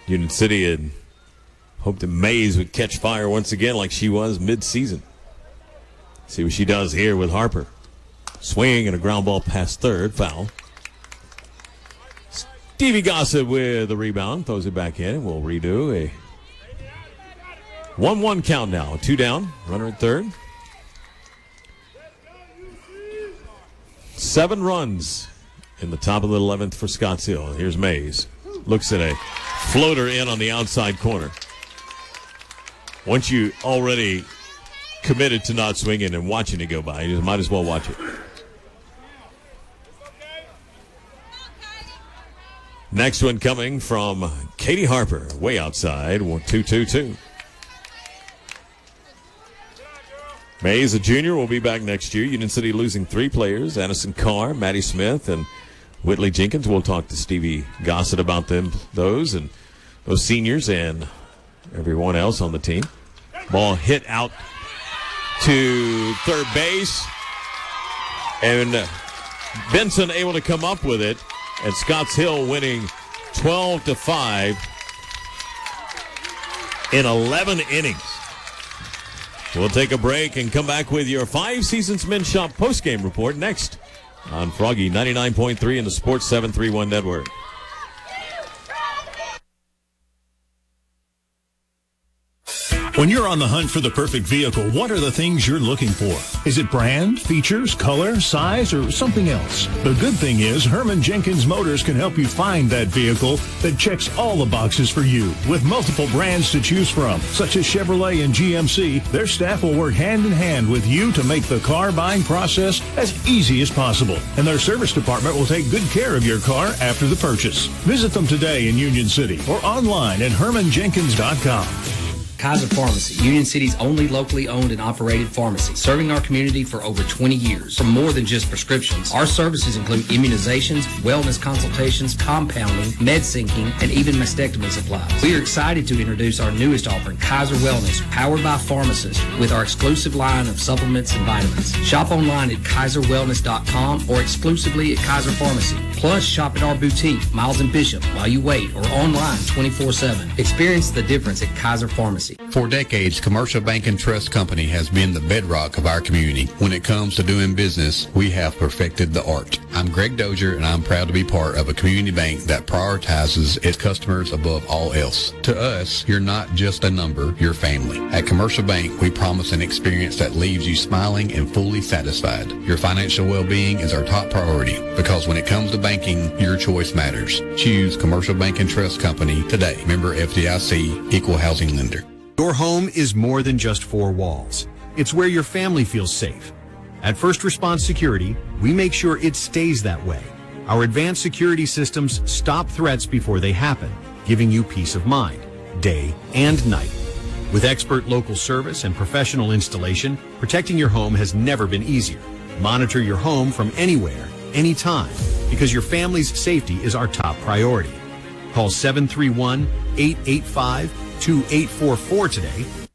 Union City had hoped that Mays would catch fire once again like she was mid-season. See what she does here with Harper. Swing and a ground ball past third. Foul. Stevie Gossett with the rebound. Throws it back in. We'll redo a 1-1 count now. 2 down. Runner at third. 7 runs in the top of the 11th for Scotts Hill. Here's Mays. Looks at a floater in on the outside corner. Once you already committed to not swinging and watching it go by, you might as well watch it. Next one coming from Katie Harper, way outside, 2-2-2. Mays, a junior, will be back next year. Union City losing 3 players, Addison Carr, Maddie Smith, and Whitley Jenkins. We'll talk to Stevie Gossett about those seniors and everyone else on the team. Ball hit out to third base, and Benson able to come up with it, and Scotts Hill winning 12-5 in 11 innings. We'll take a break and come back with your 5 Seasons Men's Shop postgame report next on Froggy 99.3 and the Sports 731 Network. When you're on the hunt for the perfect vehicle, what are the things you're looking for? Is it brand, features, color, size, or something else? The good thing is Herman Jenkins Motors can help you find that vehicle that checks all the boxes for you. With multiple brands to choose from, such as Chevrolet and GMC, their staff will work hand in hand with you to make the car buying process as easy as possible. And their service department will take good care of your car after the purchase. Visit them today in Union City or online at HermanJenkins.com. Kaiser Pharmacy, Union City's only locally owned and operated pharmacy, serving our community for over 20 years. For more than just prescriptions, our services include immunizations, wellness consultations, compounding, med syncing, and even mastectomy supplies. We are excited to introduce our newest offering, Kaiser Wellness, powered by pharmacists, with our exclusive line of supplements and vitamins. Shop online at KaiserWellness.com or exclusively at Kaiser Pharmacy. Plus, shop at our boutique, Miles and Bishop, while you wait, or online 24/7. Experience the difference at Kaiser Pharmacy. For decades, Commercial Bank and Trust Company has been the bedrock of our community. When it comes to doing business, we have perfected the art. I'm Greg Dozier, and I'm proud to be part of a community bank that prioritizes its customers above all else. To us, you're not just a number, you're family. At Commercial Bank, we promise an experience that leaves you smiling and fully satisfied. Your financial well-being is our top priority, because when it comes to banking, your choice matters. Choose Commercial Bank and Trust Company today. Member FDIC, Equal Housing Lender. Your home is more than just 4 walls. It's where your family feels safe. At First Response Security, we make sure it stays that way. Our advanced security systems stop threats before they happen, giving you peace of mind, day and night. With expert local service and professional installation, protecting your home has never been easier. Monitor your home from anywhere, anytime, because your family's safety is our top priority. Call 731-885-2844 today